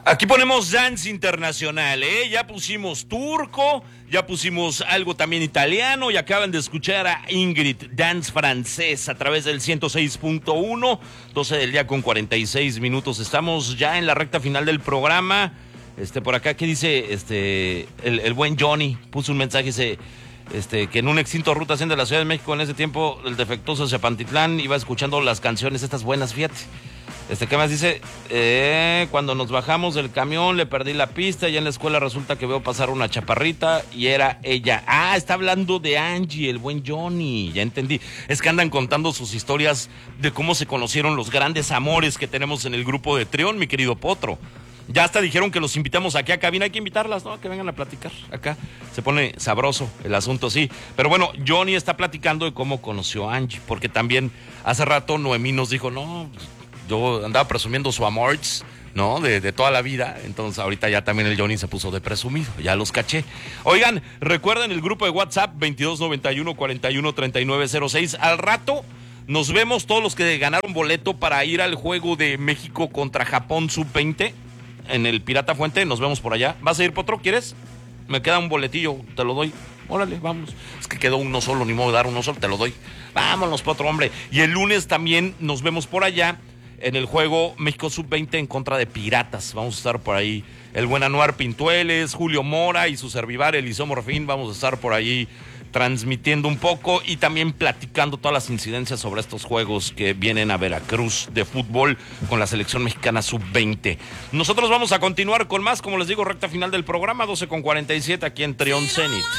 Aquí ponemos dance internacional, ¿eh? Ya pusimos turco, ya pusimos algo también italiano y acaban de escuchar a Ingrid, dance francés a través del 106.1, 12 del día con 46 minutos. Estamos ya en la recta final del programa. Por acá, ¿qué dice? El buen Johnny puso un mensaje, dice, que en un extinto Ruta 100 de la Ciudad de México, en ese tiempo, el defectuoso hacia Pantitlán, iba escuchando las canciones estas buenas, fíjate. ¿Qué más dice? Cuando nos bajamos del camión le perdí la pista y en la escuela resulta que veo pasar una chaparrita y era ella. Ah, está hablando de Angie, el buen Johnny, ya entendí. Es que andan contando sus historias de cómo se conocieron los grandes amores que tenemos en el grupo de Trión, mi querido Potro. Ya hasta dijeron que los invitamos aquí a cabina, hay que invitarlas, ¿no? Que vengan a platicar acá. Se pone sabroso el asunto, sí. Pero bueno, Johnny está platicando de cómo conoció a Angie, porque también hace rato Noemí nos dijo, no, yo andaba presumiendo su amor, ¿no? De toda la vida. Entonces ahorita ya también el Johnny se puso de presumido, ya los caché. Oigan, recuerden el grupo de WhatsApp 2291-413906. Al rato nos vemos todos los que ganaron boleto para ir al juego de México contra Japón sub-20 en el Pirata Fuente. Nos vemos por allá. ¿Vas a ir, Potro? ¿Quieres? Me queda un boletillo, te lo doy. Órale, vamos. Es que quedó uno solo, ni modo de dar uno solo, te lo doy. Vámonos, Potro, hombre. Y el lunes también nos vemos por allá en el juego México Sub-20 en contra de Piratas. Vamos a estar por ahí el buen Anuar Pintueles, Julio Mora y su servivar Eliseo Morfín. Vamos a estar por ahí transmitiendo un poco y también platicando todas las incidencias sobre estos juegos que vienen a Veracruz de fútbol con la selección mexicana Sub-20. Nosotros vamos a continuar con más, como les digo, recta final del programa, 12:47 aquí en Trión Zenit.